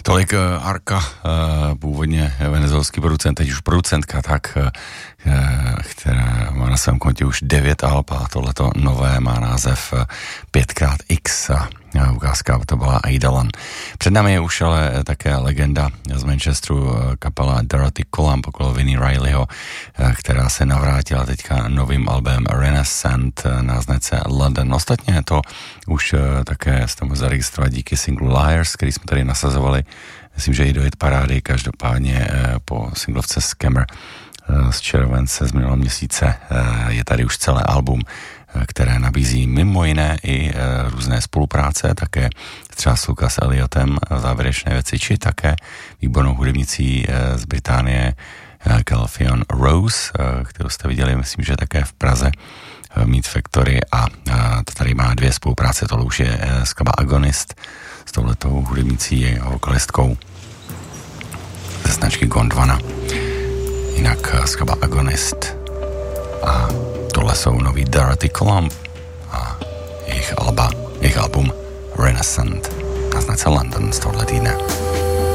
Tolik Arka, původně venezuelský producent, teď už producentka, tak, která má na svém kontě už 9 alb a tohleto nové má název 5x a ukázka to byla Aidalan. Před námi je už ale také legenda z Manchesteru, kapela Dorothy Columb okolo Vinnie Rileyho, která se navrátila teďka novým albem Renaissance na značce London. Ostatně to už také jste mohli zaregistrovat díky singlu Liars, který jsme tady nasazovali. Myslím, že i do hit parády, každopádně po singlovce Scammer z července z minulého měsíce je tady už celé album, které nabízí mimo jiné i různé spolupráce, také třeba s Lucas Elliotem závěrečné věci, či také výbornou hudebnicí z Británie Calphion Rose, kterou jste viděli, myslím, že také v Praze v Meat Factory a to tady má 2 spolupráce, tohle už je skladba Agonist s touhletou hudebnicí a vokalistkou ze značky Gondwana. Jinak skladba Agonist a tohle jsou nový Dorothy Columb a jejich album Renaissance na značce London z tohle týdne.